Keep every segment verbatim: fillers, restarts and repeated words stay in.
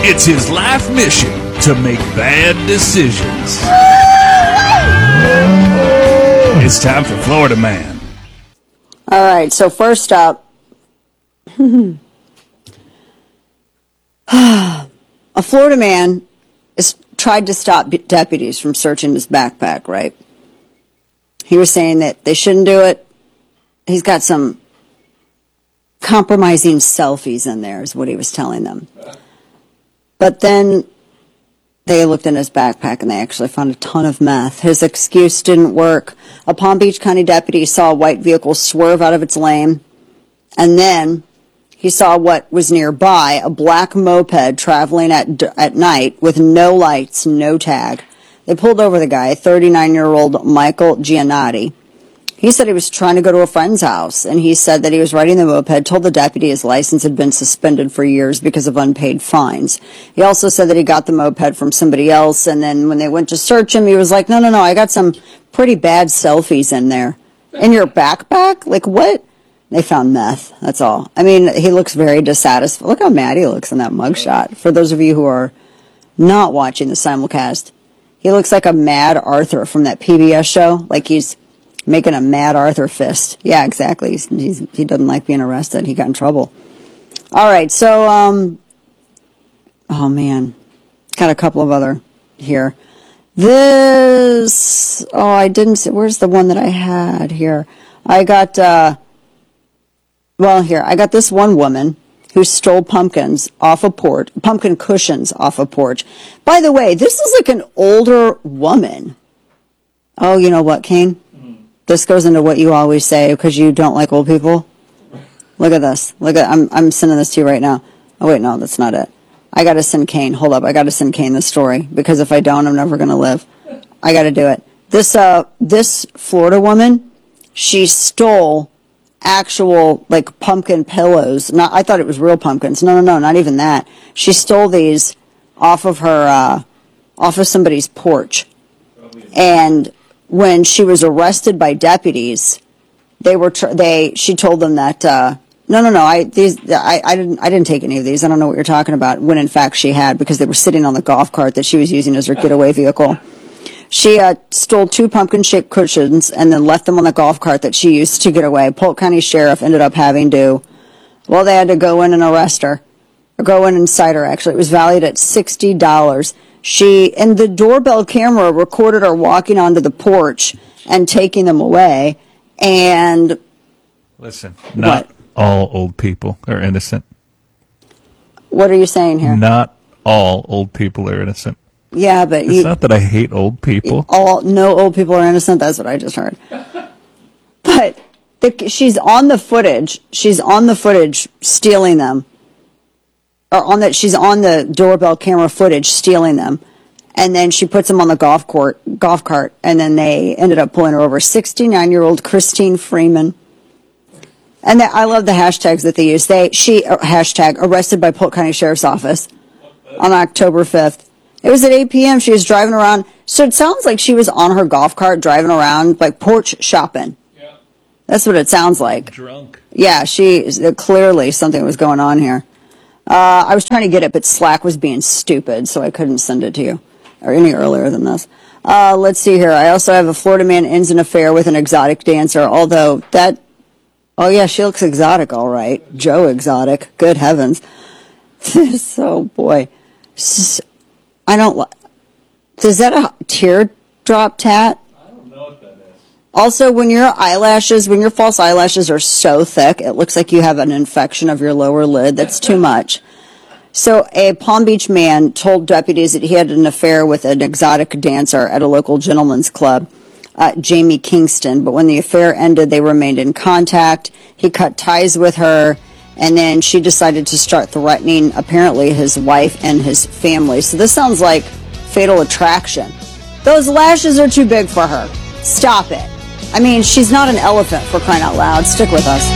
It's his life mission to make bad decisions. It's time for Florida Man. All right, so first up, a Florida man is tried to stop deputies from searching his backpack, right? He was saying that they shouldn't do it. He's got some compromising selfies in there, is what he was telling them. But then they looked in his backpack and they actually found a ton of meth. His excuse didn't work. A Palm Beach County deputy saw a white vehicle swerve out of its lane, and then he saw what was nearby, a black moped traveling at at night with no lights, no tag. They pulled over the guy, thirty-nine-year-old Michael Giannotti. He said he was trying to go to a friend's house, and he said that he was riding the moped, told the deputy his license had been suspended for years because of unpaid fines. He also said that he got the moped from somebody else, and then when they went to search him, he was like, no, no, no, I got some pretty bad selfies in there. In your backpack? Like, what? They found meth, that's all. I mean, he looks very dissatisfied. Look how mad he looks in that mugshot. For those of you who are not watching the simulcast, he looks like a mad Arthur from that P B S show, like he's making a mad Arthur fist. Yeah, exactly. He's, he's, he doesn't like being arrested. He got in trouble. All right, so, um, oh, man. Got a couple of other here. This, oh, I didn't see, where's the one that I had here? I got, uh, well, here, I got this one woman who stole pumpkins off a porch, pumpkin cushions off a porch. By the way, this is like an older woman. Oh, you know what, Kane? This goes into what you always say because you don't like old people. Look at this. Look at I'm I'm sending this to you right now. Oh wait, no, that's not it. I gotta send Kane. Hold up, I gotta send Kane this story because if I don't, I'm never gonna live. I gotta do it. This uh this Florida woman, she stole actual like pumpkin pillows. Not I thought it was real pumpkins. No, no, no, not even that. She stole these off of her uh off of somebody's porch, and when she was arrested by deputies, they were tr- they she told them that uh, no no no I these I, I didn't I didn't take any of these. I don't know what you're talking about. When in fact she had, because they were sitting on the golf cart that she was using as her getaway vehicle. She uh, stole two pumpkin shaped cushions and then left them on the golf cart that she used to get away. Polk County Sheriff ended up having to, well, they had to go in and arrest her, or go in and cite her. Actually, it was valued at sixty dollars. She, and the doorbell camera recorded her walking onto the porch and taking them away. And listen, not what? all old people are innocent. What are you saying here? Not all old people are innocent. Yeah, but it's you, not that I hate old people. All no old people are innocent. That's what I just heard. But the, she's on the footage. She's on the footage stealing them. Or on that, she's on the doorbell camera footage stealing them, and then she puts them on the golf court, golf cart, and then they ended up pulling her over. sixty-nine-year-old Christine Freeman, and the, I love the hashtags that they use. They she uh, hashtag arrested by Polk County Sheriff's Office on October fifth. It was at eight p.m. She was driving around, so it sounds like she was on her golf cart driving around like porch shopping. Yeah, that's what it sounds like. Drunk. Yeah, she clearly something was going on here. Uh, I was trying to get it, but Slack was being stupid, so I couldn't send it to you, or any earlier than this. Uh, let's see here. I also have a Florida man ends an affair with an exotic dancer, although that, oh yeah, she looks exotic, all right. Joe Exotic. Good heavens. So, boy. I don't, is that a teardrop tat? I don't know what that is. Also, when your eyelashes, when your false eyelashes are so thick, it looks like you have an infection of your lower lid. That's too much. So a Palm Beach man told deputies that he had an affair with an exotic dancer at a local gentleman's club, uh, Jamie Kingston. But when the affair ended, they remained in contact. He cut ties with her, and then she decided to start threatening, apparently, his wife and his family. So this sounds like Fatal Attraction. Those lashes are too big for her. Stop it. I mean, she's not an elephant, for crying out loud. Stick with us.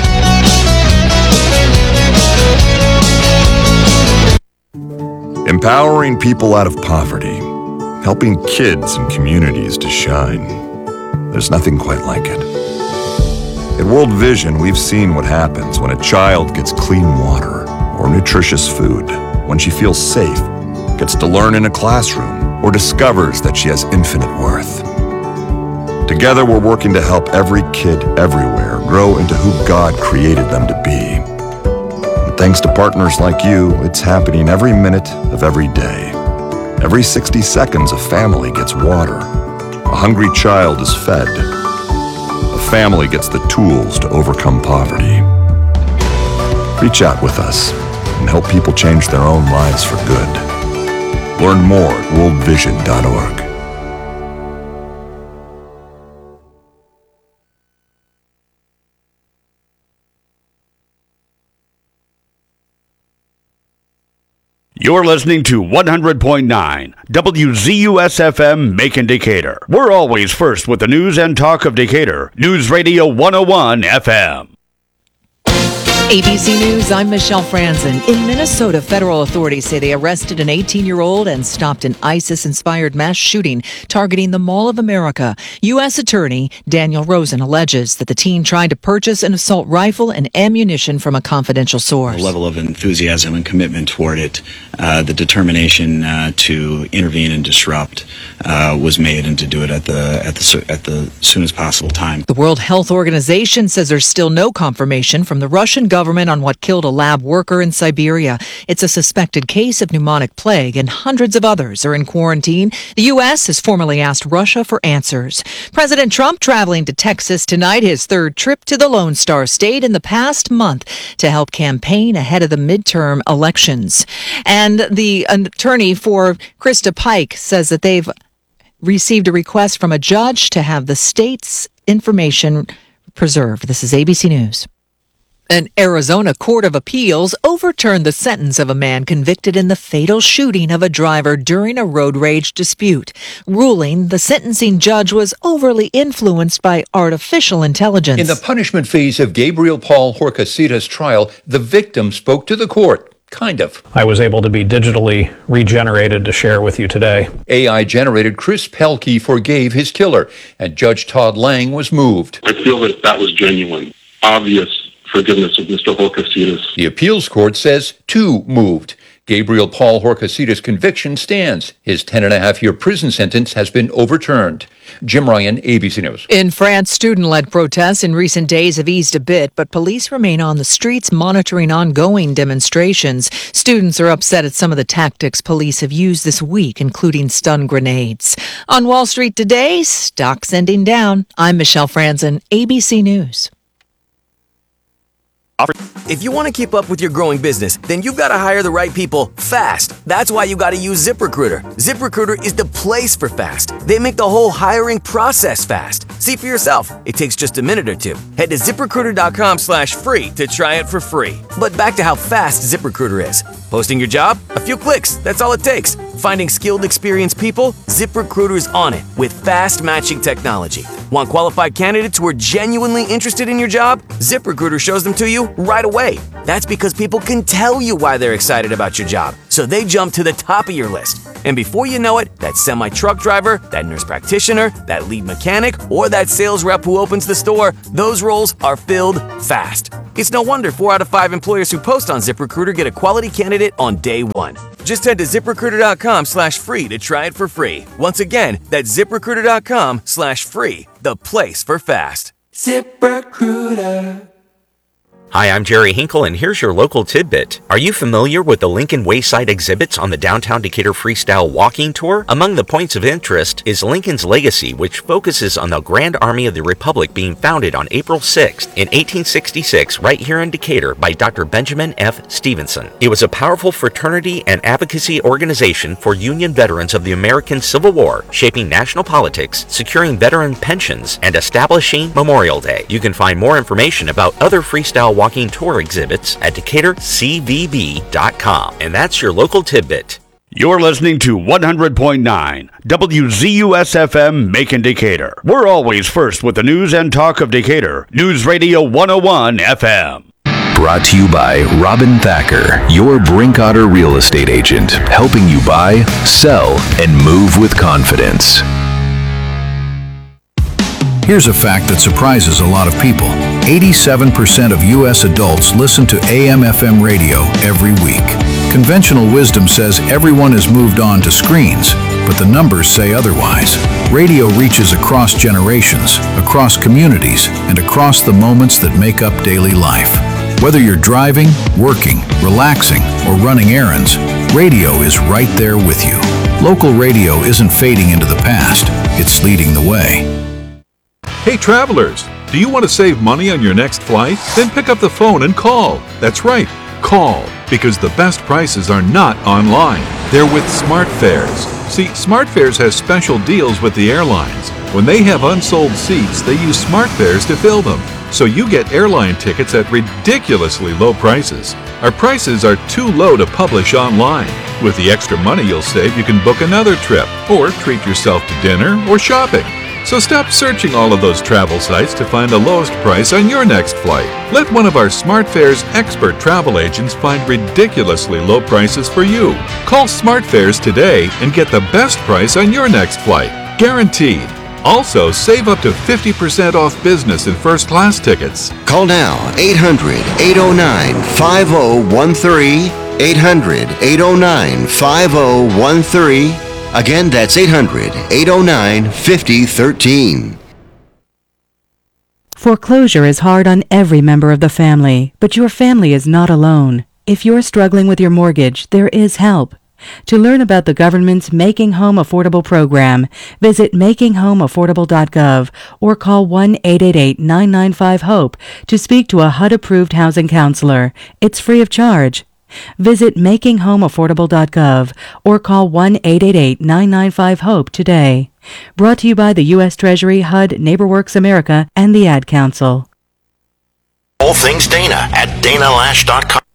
Empowering people out of poverty, helping kids and communities to shine. There's nothing quite like it. At World Vision, we've seen what happens when a child gets clean water or nutritious food, when she feels safe gets to learn in a classroom, or discovers that she has infinite worth. Together, we're working to help every kid everywhere grow into who God created them to be. And thanks to partners like you, it's happening every minute of every day. Every sixty seconds, a family gets water. A hungry child is fed. A family gets the tools to overcome poverty. Reach out with us and help people change their own lives for good. Learn more at world vision dot org. You're listening to one hundred point nine W Z U S F M Macon Decatur. We're always first with the news and talk of Decatur. News Radio one oh one F M. A B C News, I'm Michelle Franzen. In Minnesota, federal authorities say they arrested an eighteen-year-old and stopped an ISIS-inspired mass shooting targeting the Mall of America. U S Attorney Daniel Rosen alleges that the teen tried to purchase an assault rifle and ammunition from a confidential source. The level of enthusiasm and commitment toward it, uh, the determination uh, to intervene and disrupt uh, was made, and to do it at the at the at the soonest possible time. The World Health Organization says there's still no confirmation from the Russian government government on what killed a lab worker in Siberia. It's a suspected case of pneumonic plague, and hundreds of others are in quarantine. The U S has formally asked Russia for answers. President Trump traveling to Texas tonight, his third trip to the Lone Star State in the past month to help campaign ahead of the midterm elections. And the attorney for Krista Pike says that they've received a request from a judge to have the state's information preserved. This is A B C News. An Arizona court of appeals overturned the sentence of a man convicted in the fatal shooting of a driver during a road rage dispute, ruling the sentencing judge was overly influenced by artificial intelligence. In the punishment phase of Gabriel Paul Horcasitas' trial, the victim spoke to the court. Kind of. I was able to be digitally regenerated to share with you today. A I-generated Chris Pelkey forgave his killer, and Judge Todd Lang was moved. I feel that that was genuine, obvious forgiveness of Mister Horcasitas. The appeals court says two moved. Gabriel Paul Horcasitas' conviction stands. His ten and a half year prison sentence has been overturned. Jim Ryan, A B C News. In France, student-led protests in recent days have eased a bit, but police remain on the streets monitoring ongoing demonstrations. Students are upset at some of the tactics police have used this week, including stun grenades. On Wall Street today, stocks ending down. I'm Michelle Franzen, A B C News. If you want to keep up with your growing business, then you've got to hire the right people fast. That's why you got to use ZipRecruiter. ZipRecruiter is the place for fast. They make the whole hiring process fast. See for yourself. It takes just a minute or two. Head to ZipRecruiter.com slash free to try it for free. But back to how fast ZipRecruiter is. Posting your job? A few clicks. That's all it takes. Finding skilled, experienced people? ZipRecruiter's on it with fast matching technology. Want qualified candidates who are genuinely interested in your job? ZipRecruiter shows them to you right away. That's because people can tell you why they're excited about your job, so they jump to the top of your list. And before you know it, that semi-truck driver, that nurse practitioner, that lead mechanic, or that sales rep who opens the store, those roles are filled fast. It's no wonder four out of five employers who post on ZipRecruiter get a quality candidate on day one. Just head to ZipRecruiter.com slash free to try it for free. Once again, that's ZipRecruiter.com slash free, the place for fast. ZipRecruiter. Hi, I'm Jerry Hinkle, and here's your local tidbit. Are you familiar with the Lincoln Wayside exhibits on the Downtown Decatur Freestyle Walking Tour? Among the points of interest is Lincoln's legacy, which focuses on the Grand Army of the Republic being founded on April sixth in eighteen sixty-six right here in Decatur by Doctor Benjamin F. Stevenson. It was a powerful fraternity and advocacy organization for Union veterans of the American Civil War, shaping national politics, securing veteran pensions, and establishing Memorial Day. You can find more information about other freestyle walking tour exhibits at Decatur C V B dot com. And that's your local tidbit. You're listening to one hundred point nine W Z U S F M Macon Decatur. We're always first with the news and talk of Decatur. News Radio one oh one F M. Brought to you by Robin Thacker, your Brinkotter real estate agent, helping you buy, sell, and move with confidence. Here's a fact that surprises a lot of people. eighty-seven percent of U S adults listen to A M F M radio every week. Conventional wisdom says everyone has moved on to screens, but the numbers say otherwise. Radio reaches across generations, across communities, and across the moments that make up daily life. Whether you're driving, working, relaxing, or running errands, radio is right there with you. Local radio isn't fading into the past, it's leading the way. Hey travelers, do you want to save money on your next flight? Then pick up the phone and call. That's right, call, because the best prices are not online. They're with SmartFares. See, SmartFares has special deals with the airlines. When they have unsold seats, they use SmartFares to fill them. So you get airline tickets at ridiculously low prices. Our prices are too low to publish online. With the extra money you'll save, you can book another trip, or treat yourself to dinner or shopping. So stop searching all of those travel sites to find the lowest price on your next flight. Let one of our SmartFares expert travel agents find ridiculously low prices for you. Call SmartFares today and get the best price on your next flight. Guaranteed. Also, save up to fifty percent off business and first class tickets. Call now, eight hundred, eight oh nine, five oh one three, eight hundred, eight oh nine, five oh one three. Again, that's eight hundred, eight oh nine, five oh one three. Foreclosure is hard on every member of the family, but your family is not alone. If you're struggling with your mortgage, there is help. To learn about the government's Making Home Affordable program, visit making home affordable dot gov or call one eight eight eight, nine nine five, HOPE to speak to a H U D-approved housing counselor. It's free of charge. Visit making home affordable dot gov or call one eight eight eight, nine nine five, HOPE today. Brought to you by the U S Treasury, H U D, NeighborWorks America, and the Ad Council. All things Dana at dana lash dot com.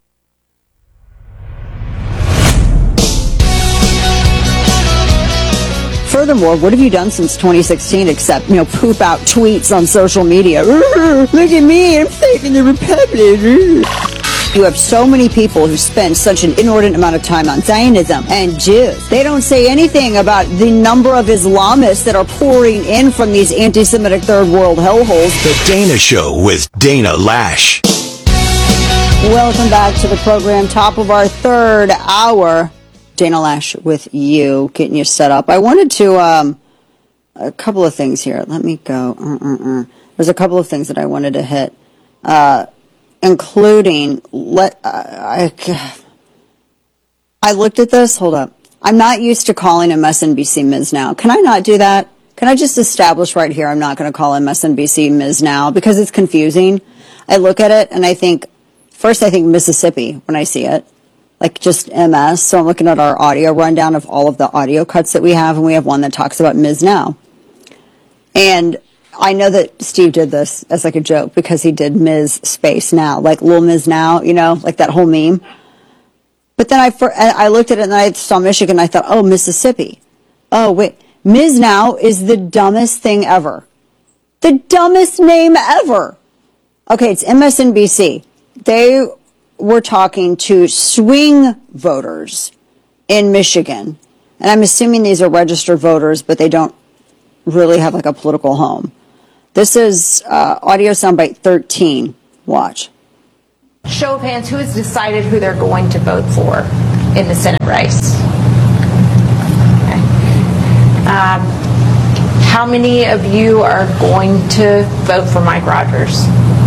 Furthermore, what have you done since twenty sixteen except, you know, poop out tweets on social media? Look at me, I'm saving the Republic. You have so many people who spend such an inordinate amount of time on Zionism and Jews. They don't say anything about the number of Islamists that are pouring in from these anti-Semitic third world hellholes. The Dana Show with Dana Lash. Welcome back to the program. Top of our third hour. Dana Lash with you, getting you set up. I wanted to, um, a couple of things here. Let me go. Uh-uh-uh. There's a couple of things that I wanted to hit, uh, including, let, uh, I, I looked at this. Hold up. I'm not used to calling M S N B C Miz Now. Can I not do that? Can I just establish right here I'm not going to call M S N B C Miz Now because it's confusing. I look at it and I think, first I think Mississippi when I see it. Like just M S. So I'm looking at our audio rundown of all of the audio cuts that we have, and we have one that talks about Miz Now. And I know that Steve did this as like a joke because he did Miz Space Now, like Lil Miz Now, you know, like that whole meme. But then I, for, I looked at it and I saw Michigan and I thought, oh, Mississippi. Oh, wait. Miz Now is the dumbest thing ever. The dumbest name ever. Okay, it's M S N B C. They were talking to swing voters in Michigan. And I'm assuming these are registered voters, but they don't really have like a political home. This is uh, audio soundbite thirteen. Watch. Show of hands, who has decided who they're going to vote for in the Senate race? Okay. Um, how many of you are going to vote for Mike Rogers?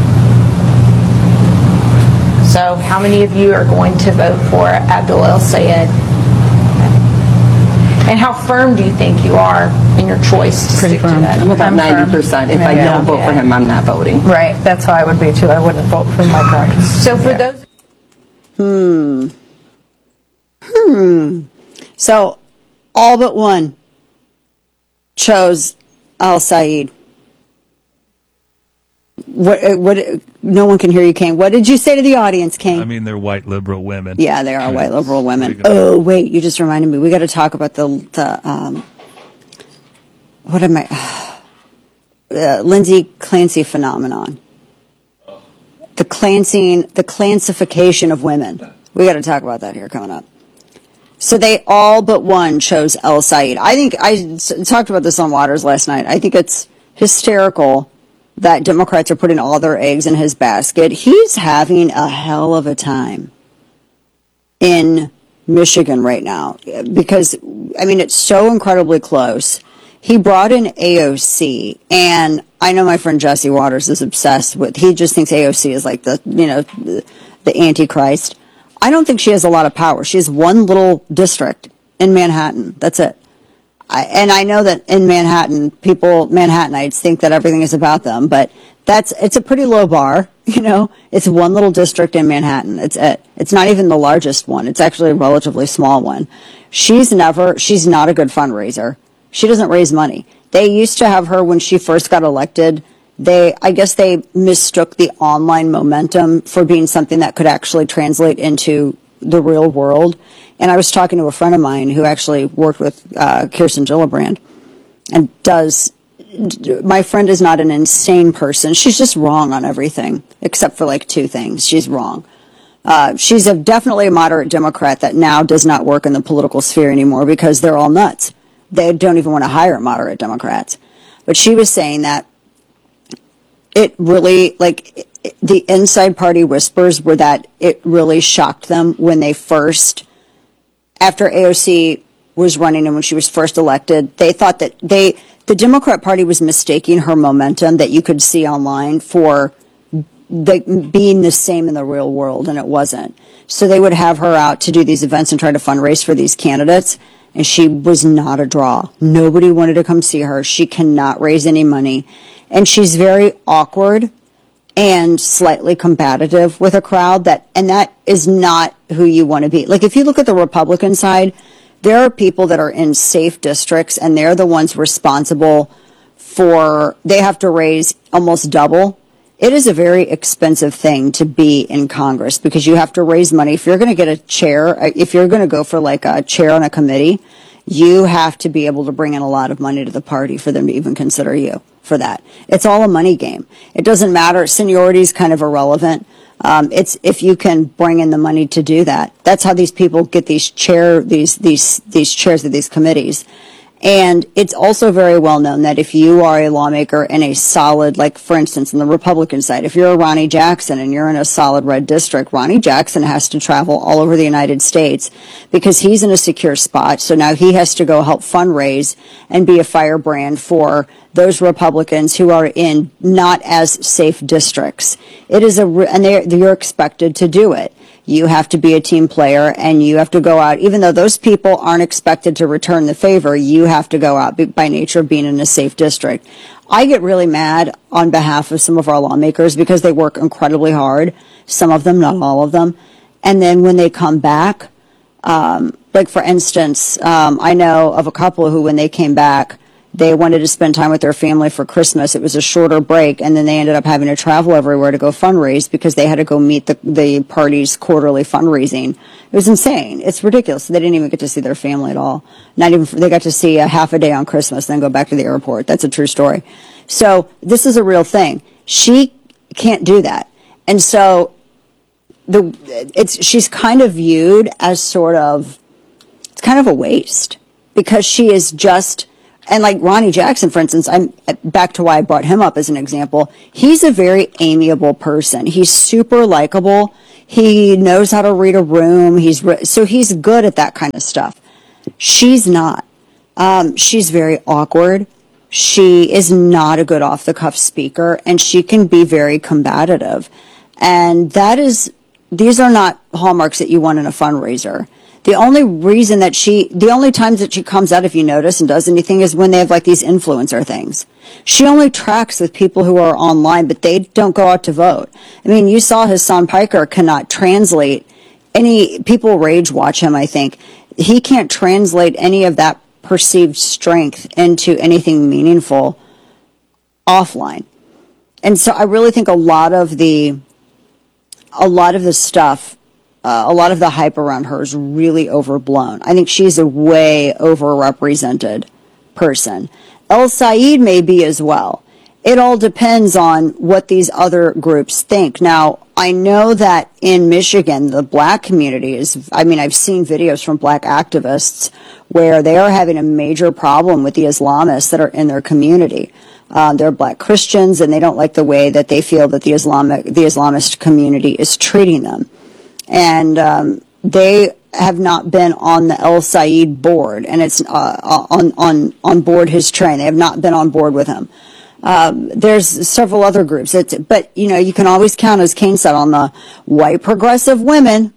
So how many of you are going to vote for Abdul El-Sayed? And how firm do you think you are in your choice to Pretty stick firm. to that? I'm about ninety percent. If I Yeah. don't vote Yeah. for him, I'm not voting. Right. That's how I would be too. I wouldn't vote for Mike Rogers. So for Yeah. those. Hmm. Hmm. So all but one chose El-Sayed. What, what, no one can hear you, Kane. What did you say to the audience, Kane? I mean, they're white liberal women. Yeah, they are white liberal women. What are you Oh, wait, you just reminded me. We got to talk about the, the um, what am I, uh, Lindsay Clancy phenomenon. The clancing, the clancification of women. We got to talk about that here coming up. So they all but one chose El-Sayed. I think I s- talked about this on Waters last night. I think it's hysterical that Democrats are putting all their eggs in his basket. He's having a hell of a time in Michigan right now because, I mean, it's so incredibly close. He brought in A O C, and I know my friend Jesse Waters is obsessed with, he just thinks A O C is like the, you know, the, the Antichrist. I don't think she has a lot of power. She has one little district in Manhattan. That's it. I, and I know that in Manhattan, people, Manhattanites think that everything is about them, but that's, it's a pretty low bar, you know, it's one little district in Manhattan. It's it. It's not even the largest one. It's actually a relatively small one. She's never, she's not a good fundraiser. She doesn't raise money. They used to have her when she first got elected. They, I guess they mistook the online momentum for being something that could actually translate into the real world. And I was talking to a friend of mine who actually worked with uh, Kirsten Gillibrand and does, my friend is not an insane person. She's just wrong on everything, except for like two things. She's wrong. Uh, she's a, definitely a moderate Democrat that now does not work in the political sphere anymore because they're all nuts. They don't even want to hire moderate Democrats. But she was saying that it really, like, the inside party whispers were that it really shocked them when they first, after A O C was running and when she was first elected, they thought that they, the Democrat Party was mistaking her momentum that you could see online for the, being the same in the real world, and it wasn't. So they would have her out to do these events and try to fundraise for these candidates, and she was not a draw. Nobody wanted to come see her. She cannot raise any money, and she's very awkward and slightly combative with a crowd that, and that is not who you want to be. Like, if you look at the Republican side, there are people that are in safe districts, and they're the ones responsible for, they have to raise almost double. It is a very expensive thing to be in Congress because you have to raise money. If you're going to get a chair, if you're going to go for like a chair on a committee, you have to be able to bring in a lot of money to the party for them to even consider you for that. It's all a money game. It doesn't matter. Seniority is kind of irrelevant. Um, it's if you can bring in the money to do that. That's how these people get these chair these these these chairs of these committees. And it's also very well known that if you are a lawmaker in a solid, like for instance, in the Republican side, if you're a Ronnie Jackson and you're in a solid red district, Ronnie Jackson has to travel all over the United States because he's in a secure spot. So now he has to go help fundraise and be a firebrand for those Republicans who are in not as safe districts. It is a, and they're, you're expected to do it. You have to be a team player and you have to go out, even though those people aren't expected to return the favor, you have to go out by nature of being in a safe district. I get really mad on behalf of some of our lawmakers because they work incredibly hard, some of them, not all of them. And then when they come back, um, like for instance, um, I know of a couple who when they came back, they wanted to spend time with their family for Christmas. It was a shorter break, and then they ended up having to travel everywhere to go fundraise because they had to go meet the, the party's quarterly fundraising. It was insane. It's ridiculous. They didn't even get to see their family at all. Not even, they got to see a half a day on Christmas, then go back to the airport. That's a true story. So this is a real thing. She can't do that. And so the it's she's kind of viewed as sort of, it's kind of a waste because she is just... And like Ronnie Jackson, for instance, I'm back to why I brought him up as an example. He's a very amiable person. He's super likable. He knows how to read a room. He's re- so he's good at that kind of stuff. She's not. Um, she's very awkward. She is not a good off-the-cuff speaker, and she can be very combative. And that is, these are not hallmarks that you want in a fundraiser. The only reason that she, the only times that she comes out, if you notice, and does anything is when they have like these influencer things. She only tracks with people who are online, but they don't go out to vote. I mean, you saw Hassan Piker cannot translate any, people rage watch him, I think. He can't translate any of that perceived strength into anything meaningful offline. And so I really think a lot of the, a lot of the stuff, Uh, a lot of the hype around her is really overblown. I think she's a way overrepresented person. El Said may be as well. It all depends on what these other groups think. Now, I know that in Michigan, the black community is, I mean, I've seen videos from black activists where they are having a major problem with the Islamists that are in their community. Uh, they're black Christians, and they don't like the way that they feel that the Islamic, the Islamist community is treating them. And um, they have not been on the El Sayed board, and it's uh, on on on board his train. They have not been on board with him. Um, there's several other groups, it's, but you know, you can always count, as Kane said, on the white progressive women.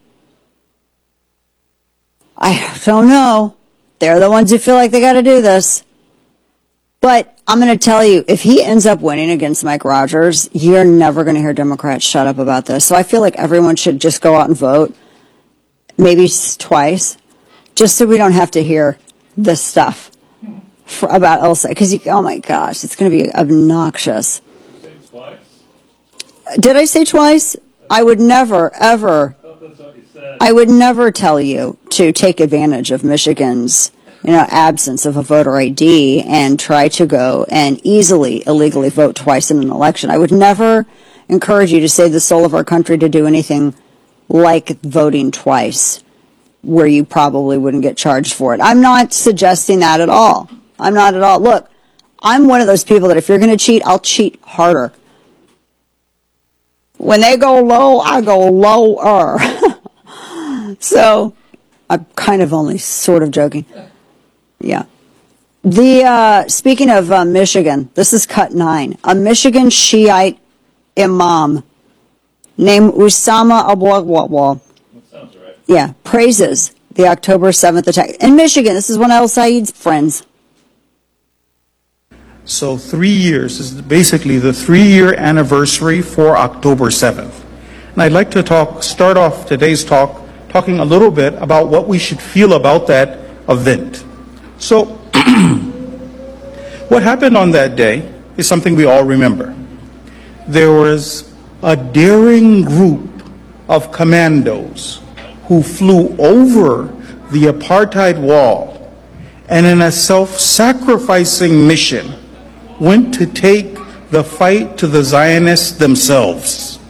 I don't know. They're the ones who feel like they got to do this. But I'm going to tell you, if he ends up winning against Mike Rogers, you're never going to hear Democrats shut up about this. So I feel like everyone should just go out and vote, maybe twice, just so we don't have to hear this stuff for, about Elsa. Because, oh my gosh, it's going to be obnoxious. Did I say twice? I would never, ever, I would never tell you to take advantage of Michigan's you know, absence of a voter I D and try to go and easily, illegally vote twice in an election. I would never encourage you to save the soul of our country to do anything like voting twice, where you probably wouldn't get charged for it. I'm not suggesting that at all. I'm not at all. Look, I'm one of those people that if you're going to cheat, I'll cheat harder. When they go low, I go lower. So I'm kind of only sort of joking. Yeah. The uh, speaking of uh, Michigan, this is cut nine. A Michigan Shiite imam named Usama Abu Sounds right. yeah, praises the October seventh attack in Michigan. This is one of Al Saeed's friends. So three years is basically the three-year anniversary for October seventh. And I'd like to talk, start off today's talk talking a little bit about what we should feel about that event. So what happened on that day is something we all remember. There was a daring group of commandos who flew over the apartheid wall and in a self-sacrificing mission went to take the fight to the Zionists themselves.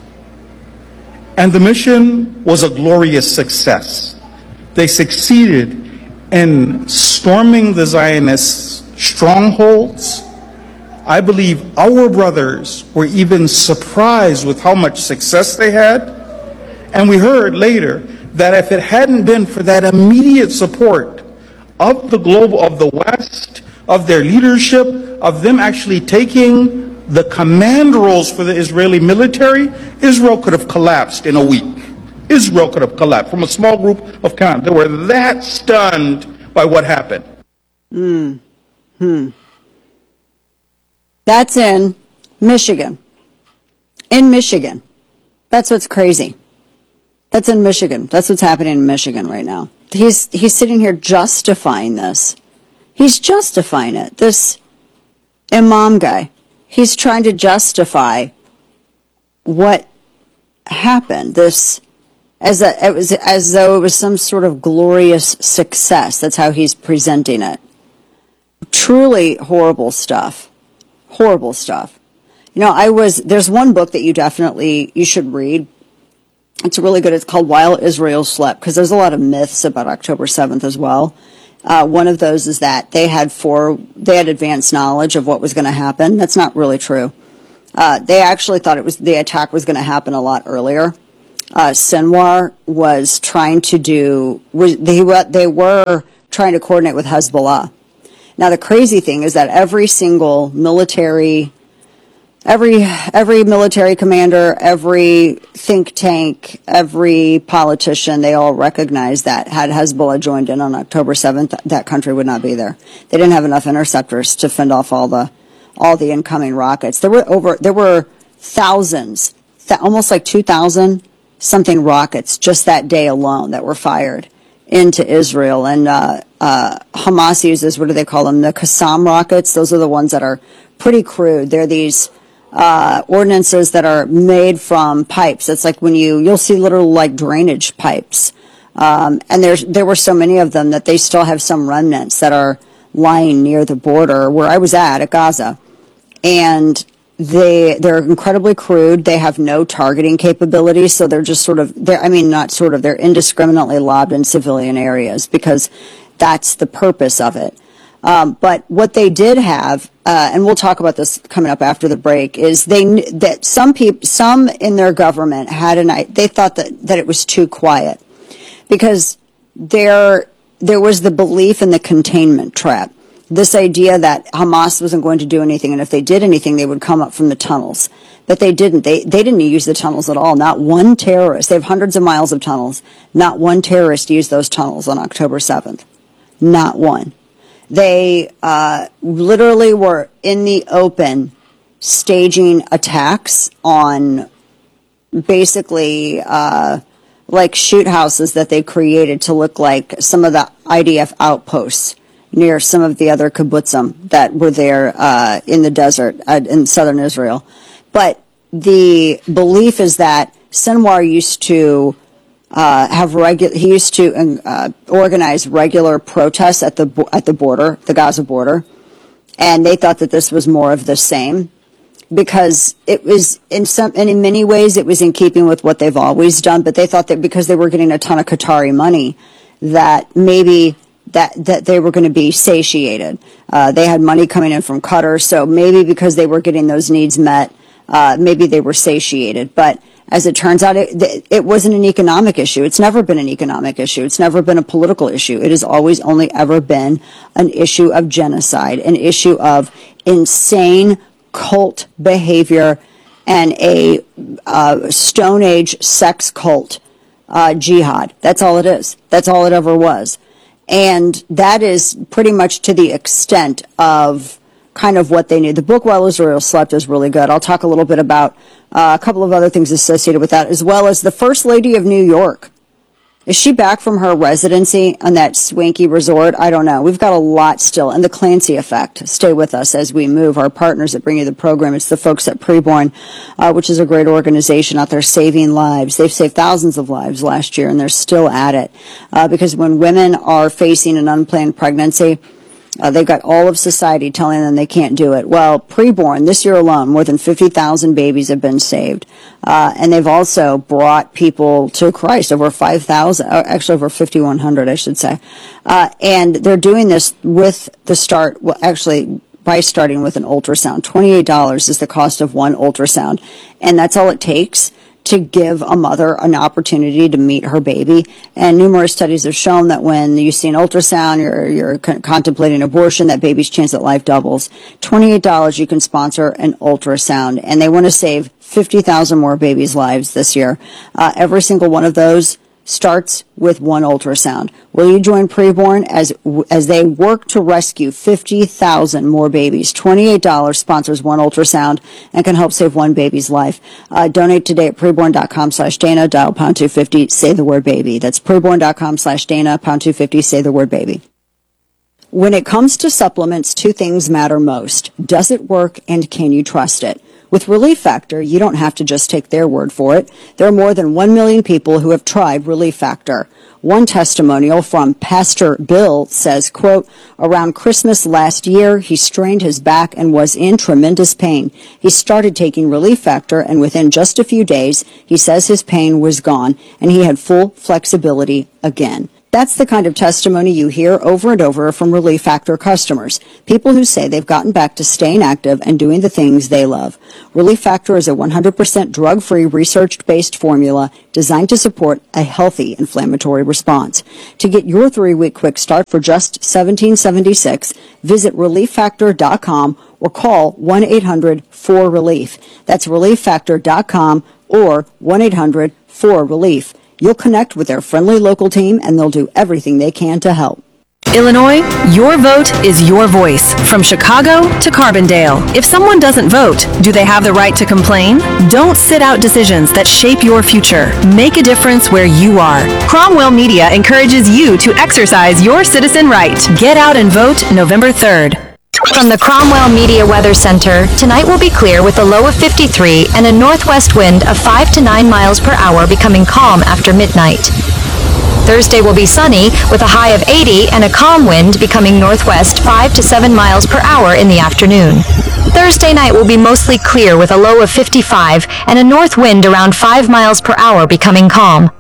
And the mission was a glorious success. They succeeded in storming the Zionists' strongholds. I believe our brothers were even surprised with how much success they had. And we heard later that if it hadn't been for that immediate support of the global, of the West, of their leadership, of them actually taking the command roles for the Israeli military, Israel could have collapsed in a week. Israel could have collapsed from a small group of count. They were that stunned by what happened. Hmm. Hmm. That's in Michigan. In Michigan. That's what's crazy. That's in Michigan. That's what's happening in Michigan right now. He's he's sitting here justifying this. He's justifying it. This imam guy. He's trying to justify what happened. This as a, it was as though it was some sort of glorious success. That's how he's presenting it. Truly horrible stuff. Horrible stuff. You know, I was there's one book that you definitely you should read. It's really good. It's called While Israel Slept, because there's a lot of myths about October seventh as well. Uh, one of those is that they had four, they had advanced knowledge of what was going to happen. That's not really true. Uh, they actually thought it was the attack was going to happen a lot earlier. Uh, Sinwar was trying to do, was, they, they were trying to coordinate with Hezbollah. Now the crazy thing is that every single military, every every military commander, every think tank, every politician, they all recognize that had Hezbollah joined in on October seventh, that country would not be there. They didn't have enough interceptors to fend off all the all the incoming rockets. There were over there were thousands, th- almost like two thousand something rockets just that day alone that were fired into Israel. And uh, uh, Hamas uses, what do they call them? The Qassam rockets. Those are the ones that are pretty crude. They're these uh, ordinances that are made from pipes. It's like when you, you'll see little like drainage pipes. Um, and there's, there were so many of them that they still have some remnants that are lying near the border where I was at, at Gaza. And they, they're incredibly crude. They have no targeting capabilities. So they're just sort of, they're, I mean, not sort of, they're indiscriminately lobbed in civilian areas because that's the purpose of it. Um, but what they did have, uh, and we'll talk about this coming up after the break, is they kn- that some people, some in their government had an I- they thought that that it was too quiet because there there was the belief in the containment trap. This idea that Hamas wasn't going to do anything, and if they did anything, they would come up from the tunnels. But they didn't. They they didn't use the tunnels at all. Not one terrorist. They have hundreds of miles of tunnels. Not one terrorist used those tunnels on October seventh. Not one. They uh, literally were in the open staging attacks on basically uh, like shoot houses that they created to look like some of the I D F outposts near some of the other kibbutzim that were there uh, in the desert uh, in southern Israel. But the belief is that Sinwar used to uh, have regular. He used to uh, organize regular protests at the at the border, the Gaza border, and they thought that this was more of the same, because it was in some and in many ways it was in keeping with what they've always done. But they thought that because they were getting a ton of Qatari money, that maybe that that they were going to be satiated. Uh, they had money coming in from Qatar, so maybe because they were getting those needs met, uh, maybe they were satiated. But as it turns out, it, it wasn't an economic issue. It's never been an economic issue. It's never been a political issue. It has always only ever been an issue of genocide, an issue of insane cult behavior, and a uh, Stone Age sex cult uh, jihad. That's all it is. That's all it ever was. And that is pretty much to the extent of kind of what they knew. The book While Israel Slept is really good. I'll talk a little bit about uh, a couple of other things associated with that, as well as the First Lady of New York. Is she back from her residency on that swanky resort? I don't know. We've got a lot still. And the Clancy Effect. Stay with us as we move. Our partners that bring you the program, it's the folks at Preborn, uh, which is a great organization out there saving lives. They've saved thousands of lives last year, and they're still at it. Uh, because when women are facing an unplanned pregnancy, Uh, they've got all of society telling them they can't do it. Well, Preborn, this year alone, more than fifty thousand babies have been saved. Uh, and they've also brought people to Christ, over five thousand, actually over fifty-one hundred, I should say. Uh, and they're doing this with the start, well, actually, by starting with an ultrasound. twenty-eight dollars is the cost of one ultrasound. And that's all it takes to give a mother an opportunity to meet her baby. And numerous studies have shown that when you see an ultrasound, you're, you're con- contemplating abortion, that baby's chance at life doubles. twenty-eight dollars you can sponsor an ultrasound, and they want to save fifty thousand more babies' lives this year. Uh, every single one of those starts with one ultrasound. Will you join Preborn as as they work to rescue fifty thousand more babies? twenty-eight dollars sponsors one ultrasound and can help save one baby's life. Uh, donate today at preborn.com slash Dana, dial pound two fifty, say the word baby. That's preborn.com slash Dana, pound two fifty, say the word baby. When it comes to supplements, two things matter most. Does it work, and can you trust it? With Relief Factor, you don't have to just take their word for it. There are more than one million people who have tried Relief Factor. One testimonial from Pastor Bill says, quote, around Christmas last year, he strained his back and was in tremendous pain. He started taking Relief Factor, and within just a few days, he says his pain was gone, and he had full flexibility again. That's the kind of testimony you hear over and over from Relief Factor customers. People who say they've gotten back to staying active and doing the things they love. Relief Factor is a one hundred percent drug-free, research-based formula designed to support a healthy inflammatory response. To get your three-week quick start for just seventeen seventy-six, visit relief factor dot com or call one eight hundred four relief. That's relief factor dot com or one eight hundred four relief. You'll connect with their friendly local team, and they'll do everything they can to help. Illinois, your vote is your voice. From Chicago to Carbondale. If someone doesn't vote, do they have the right to complain? Don't sit out decisions that shape your future. Make a difference where you are. Cromwell Media encourages you to exercise your citizen right. Get out and vote November third. From the Cromwell Media Weather Center, tonight will be clear with a low of fifty-three and a northwest wind of five to nine miles per hour, becoming calm after midnight. Thursday will be sunny with a high of eighty and a calm wind becoming northwest five to seven miles per hour in the afternoon. Thursday night will be mostly clear with a low of fifty-five and a north wind around five miles per hour, becoming calm.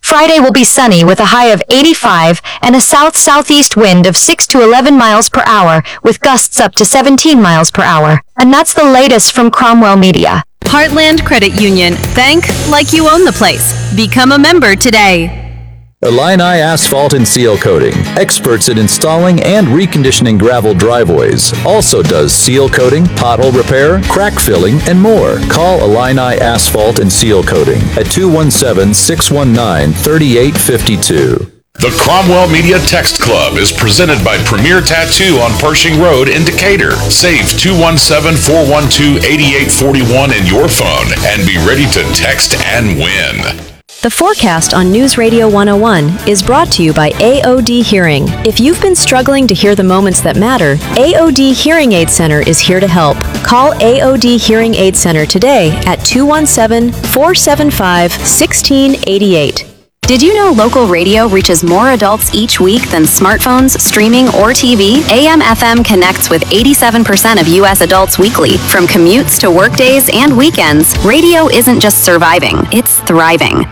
Friday will be sunny with a high of eighty-five and a south-southeast wind of six to eleven miles per hour with gusts up to seventeen miles per hour. And that's the latest from Cromwell Media. Heartland Credit Union. Bank like you own the place. Become a member today. Illini Asphalt and Seal Coating, experts in installing and reconditioning gravel driveways. Also does seal coating, pothole repair, crack filling, and more. Call Illini Asphalt and Seal Coating at two one seven, six one nine, three eight five two. The Cromwell Media Text Club is presented by Premier Tattoo on Pershing Road in Decatur. Save two one seven, four one two, eight eight four one in your phone and be ready to text and win. The forecast on News Radio one oh one is brought to you by A O D Hearing. If you've been struggling to hear the moments that matter, A O D Hearing Aid Center is here to help. Call A O D Hearing Aid Center today at two one seven, four seven five, one six eight eight. Did you know local radio reaches more adults each week than smartphones, streaming, or T V? A M F M connects with eighty-seven percent of U S adults weekly. From commutes to workdays and weekends, radio isn't just surviving, it's thriving.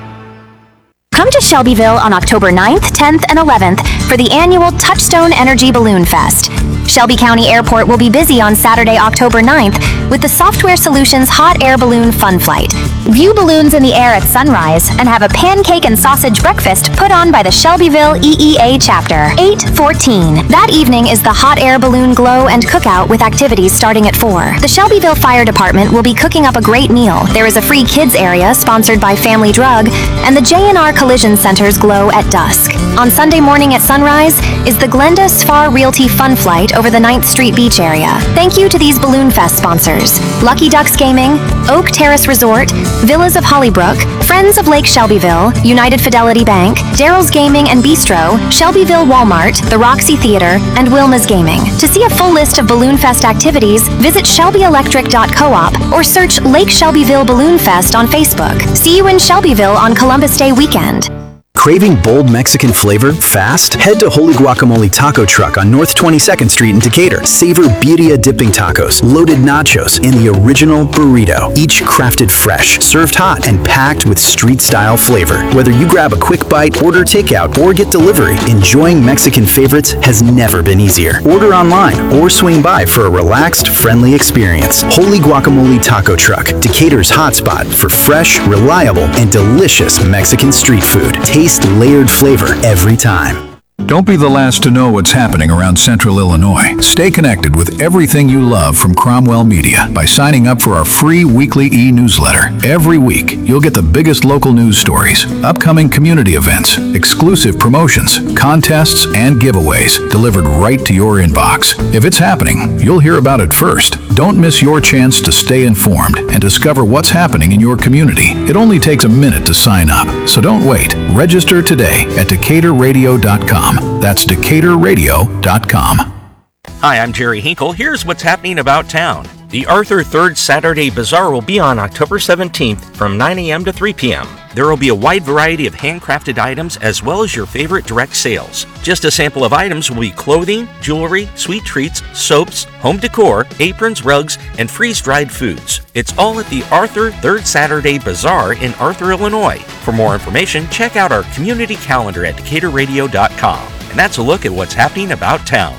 Come to Shelbyville on October ninth, tenth, and eleventh for the annual Touchstone Energy Balloon Fest. Shelby County Airport will be busy on Saturday, October ninth with the Software Solutions Hot Air Balloon Fun Flight. View balloons in the air at sunrise and have a pancake and sausage breakfast put on by the Shelbyville E E A chapter. eight fourteen. That evening is the Hot Air Balloon Glow and Cookout with activities starting at four. The Shelbyville Fire Department will be cooking up a great meal. There is a free kids area sponsored by Family Drug, and the J and R Collision Center's glow at dusk. On Sunday morning at sunrise is the Glenda Sfar Realty Fun Flight over the ninth Street Beach area. Thank you to these Balloon Fest sponsors: Lucky Ducks Gaming, Oak Terrace Resort, Villas of Hollybrook, Friends of Lake Shelbyville, United Fidelity Bank, Daryl's Gaming and Bistro, Shelbyville Walmart, the Roxy Theater, and Wilma's Gaming. To see a full list of Balloon Fest activities, visit shelby electric dot coop or search Lake Shelbyville Balloon Fest on Facebook. See you in Shelbyville on Columbus Day weekend. Craving bold Mexican flavor fast? Head to Holy Guacamole Taco Truck on North twenty-second Street in Decatur. Savor Birria dipping tacos, loaded nachos, and the original burrito. Each crafted fresh, served hot, and packed with street-style flavor. Whether you grab a quick bite, order takeout, or get delivery, enjoying Mexican favorites has never been easier. Order online or swing by for a relaxed, friendly experience. Holy Guacamole Taco Truck, Decatur's hotspot for fresh, reliable, and delicious Mexican street food. Taste layered flavor every time. Don't be the last to know what's happening around Central Illinois. Stay connected with everything you love from Cromwell Media by signing up for our free weekly e-newsletter. Every week, you'll get the biggest local news stories, upcoming community events, exclusive promotions, contests, and giveaways delivered right to your inbox. If it's happening, you'll hear about it first. Don't miss your chance to stay informed and discover what's happening in your community. It only takes a minute to sign up, so don't wait. Register today at decatur radio dot com. That's decatur radio dot com. Hi, I'm Jerry Hinkle. Here's what's happening about town. The Arthur third Saturday Bazaar will be on October seventeenth from nine a.m. to three p.m. There will be a wide variety of handcrafted items as well as your favorite direct sales. Just a sample of items will be clothing, jewelry, sweet treats, soaps, home decor, aprons, rugs, and freeze-dried foods. It's all at the Arthur third Saturday Bazaar in Arthur, Illinois. For more information, check out our community calendar at decatur radio dot com. And that's a look at what's happening about town.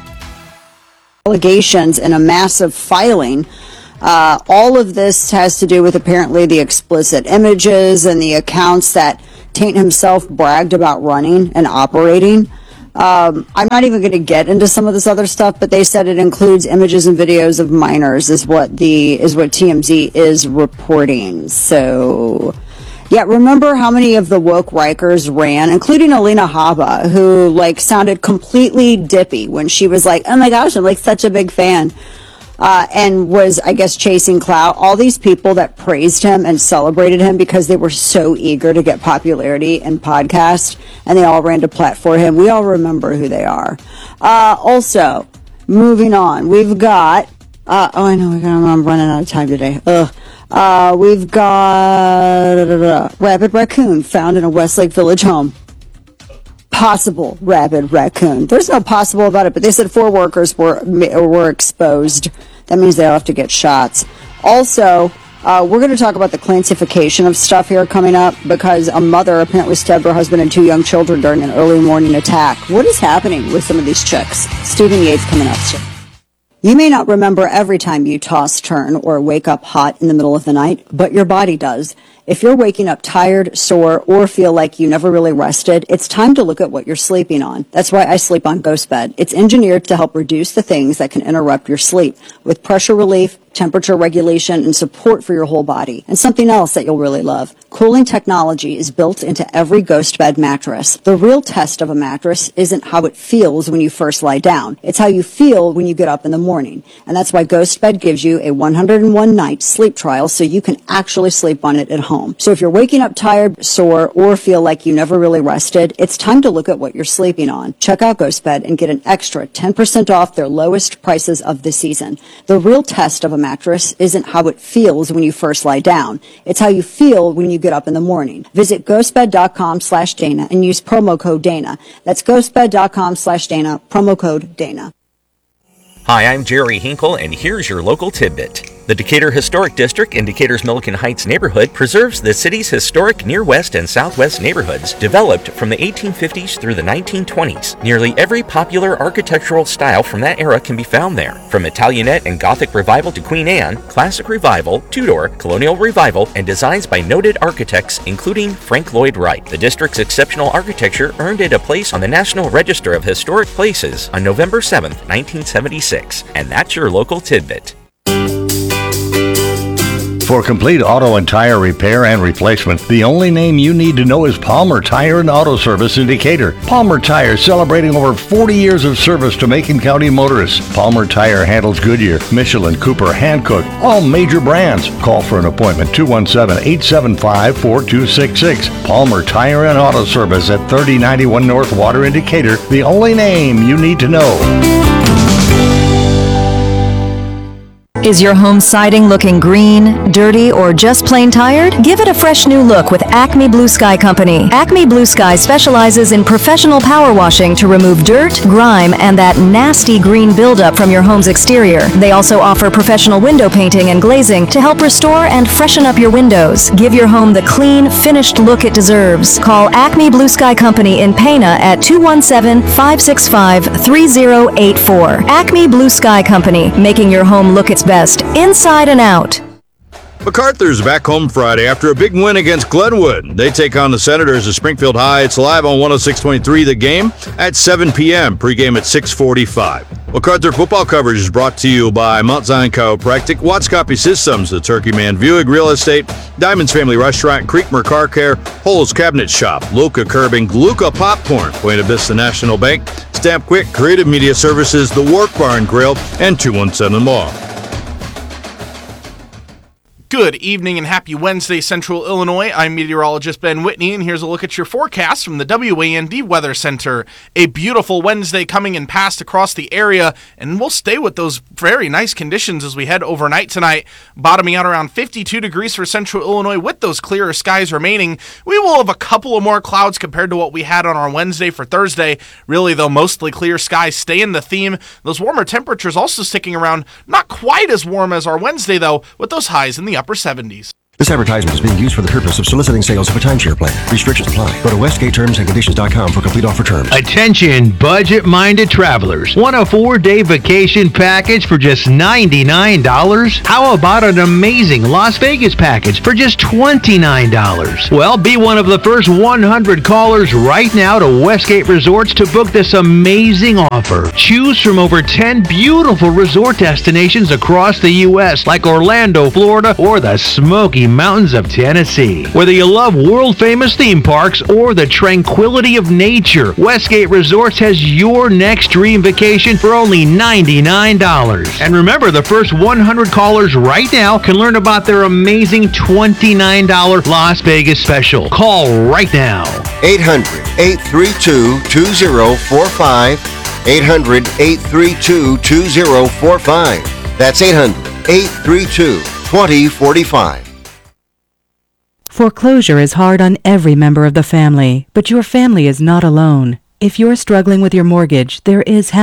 Allegations and a massive filing. Uh, all of this has to do with apparently the explicit images and the accounts that Taint himself bragged about running and operating. Um, I'm not even going to get into some of this other stuff, but they said it includes images and videos of minors, is what the is what T M Z is reporting. So, yeah, remember how many of the woke Rikers ran, including Alina Habba, who like sounded completely dippy when she was like, "Oh my gosh, I'm like such a big fan." Uh, and was, I guess, chasing clout. All these people that praised him and celebrated him because they were so eager to get popularity in podcast, and they all ran to platform him. We all remember who they are. Uh, also, moving on, we've got, uh, oh, I know, I'm running out of time today. Ugh. Uh, we've got da, da, da, rabid raccoon found in a Westlake Village home. Possible rabid raccoon. There's no possible about it, but they said four workers were were exposed. That means they'll have to get shots. Also, Uh, we're going to talk about the classification of stuff here coming up because a mother apparently stabbed her husband and two young children during an early morning attack. What is happening with some of these chicks? Stephen Yates coming up soon. You may not remember every time you toss, turn, or wake up hot in the middle of the night, but your body does. If you're waking up tired, sore, or feel like you never really rested, it's time to look at what you're sleeping on. That's why I sleep on GhostBed. It's engineered to help reduce the things that can interrupt your sleep with pressure relief, temperature regulation, and support for your whole body. And something else that you'll really love. Cooling technology is built into every GhostBed mattress. The real test of a mattress isn't how it feels when you first lie down. It's how you feel when you get up in the morning. And that's why GhostBed gives you a one hundred one night sleep trial so you can actually sleep on it at home. So if you're waking up tired, sore, or feel like you never really rested, it's time to look at what you're sleeping on. Check out GhostBed and get an extra ten percent off their lowest prices of the season. The real test of a mattress isn't how it feels when you first lie down. It's how you feel when you get up in the morning. Visit ghostbed.com slash Dana and use promo code Dana. That's ghostbed.com slash Dana, promo code Dana. Hi, I'm Jerry Hinkle, and here's your local tidbit. The Decatur Historic District in Decatur's Milliken Heights neighborhood preserves the city's historic near west and southwest neighborhoods developed from the eighteen fifties through the nineteen twenties. Nearly every popular architectural style from that era can be found there, from Italianate and Gothic Revival to Queen Anne, Classic Revival, Tudor, Colonial Revival, and designs by noted architects including Frank Lloyd Wright. The district's exceptional architecture earned it a place on the National Register of Historic Places on November seventh, nineteen seventy-six. And that's your local tidbit. For complete auto and tire repair and replacement, the only name you need to know is Palmer Tire and Auto Service in Decatur. Palmer Tire celebrating over forty years of service to Macon County motorists. Palmer Tire handles Goodyear, Michelin, Cooper, Hankook, all major brands. Call for an appointment two one seven, eight seven five, four two six six. Palmer Tire and Auto Service at thirty ninety-one North Water in Decatur. The only name you need to know. Is your home siding looking green, dirty, or just plain tired? Give it a fresh new look with Acme Blue Sky Company. Acme Blue Sky specializes in professional power washing to remove dirt, grime, and that nasty green buildup from your home's exterior. They also offer professional window painting and glazing to help restore and freshen up your windows. Give your home the clean, finished look it deserves. Call Acme Blue Sky Company in Pana at two one seven, five six five, three zero eight four. Acme Blue Sky Company, making your home look its best. Best, inside and out. MacArthur's back home Friday after a big win against Glenwood. They take on the Senators at Springfield High. It's live on one oh six point three The Game at seven p.m. Pregame at six forty-five. MacArthur football coverage is brought to you by Mount Zion Chiropractic, Watts Copy Systems, the Turkey Man Buick Real Estate, Diamonds Family Restaurant, Creekmer Car Care, Holes Cabinet Shop, Luca Curbing, Luca Popcorn, Buena Vista National Bank, Stamp Quick, Creative Media Services, The Work Barn Grill, and two one seven Law. Good evening and happy Wednesday, Central Illinois. I'm meteorologist Ben Whitney, and here's a look at your forecast from the W A N D Weather Center. A beautiful Wednesday coming in past across the area, and we'll stay with those very nice conditions as we head overnight tonight, bottoming out around fifty-two degrees for Central Illinois with those clearer skies remaining. We will have a couple of more clouds compared to what we had on our Wednesday for Thursday. Really, though, mostly clear skies stay in the theme. Those warmer temperatures also sticking around, not quite as warm as our Wednesday, though, with those highs in the upper seventies. This advertisement is being used for the purpose of soliciting sales of a timeshare plan. Restrictions apply. Go to westgate terms and conditions dot com for complete offer terms. Attention budget-minded travelers. Want a four-day vacation package for just ninety-nine dollars? How about an amazing Las Vegas package for just twenty-nine dollars? Well, be one of the first one hundred callers right now to Westgate Resorts to book this amazing offer. Choose from over ten beautiful resort destinations across the U S like Orlando, Florida, or the Smoky Mountains of Tennessee. Whether you love world-famous theme parks or the tranquility of nature, Westgate Resorts has your next dream vacation for only ninety-nine dollars. And remember, the first one hundred callers right now can learn about their amazing twenty-nine dollars Las Vegas special. Call right now. eight hundred, eight three two, two zero four five. eight hundred, eight three two, two zero four five. That's eight hundred, eight three two, two zero four five. Foreclosure is hard on every member of the family, but your family is not alone. If you're struggling with your mortgage, there is help.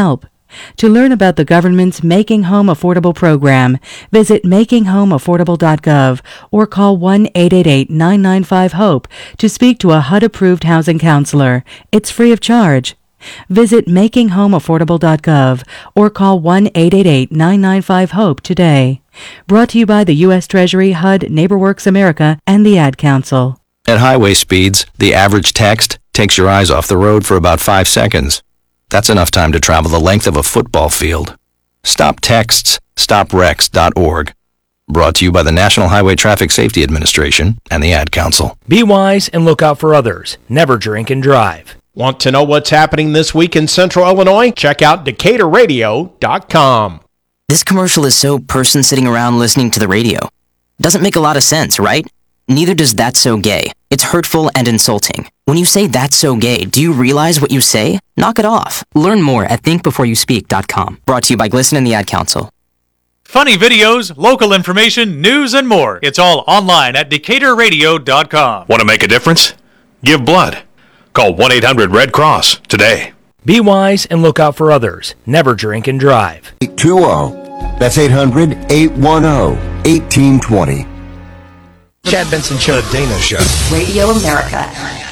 To learn about the government's Making Home Affordable program, visit making home affordable dot gov or call one eight eight eight, nine nine five, HOPE to speak to a H U D-approved housing counselor. It's free of charge. Visit making home affordable dot gov or call one eight eight eight, nine nine five, HOPE today. Brought to you by the U S Treasury, H U D, NeighborWorks America, and the Ad Council. At highway speeds, the average text takes your eyes off the road for about five seconds. That's enough time to travel the length of a football field. Stop texts, stop wrecks dot org. Brought to you by the National Highway Traffic Safety Administration and the Ad Council. Be wise and look out for others. Never drink and drive. Want to know what's happening this week in Central Illinois? Check out Decatur Radio dot com. This commercial is so person sitting around listening to the radio. Doesn't make a lot of sense, right? Neither does That's So Gay. It's hurtful and insulting. When you say that's so gay, do you realize what you say? Knock it off. Learn more at think before you speak dot com. Brought to you by Glisten and the Ad Council. Funny videos, local information, news, and more. It's all online at Decatur Radio dot com. Want to make a difference? Give blood. Call one eight hundred red cross today. Be wise and look out for others. Never drink and drive. eight two zero. That's eight hundred, eight one zero, one eight two zero. Chad Benson Show. The Dana Show. Radio America.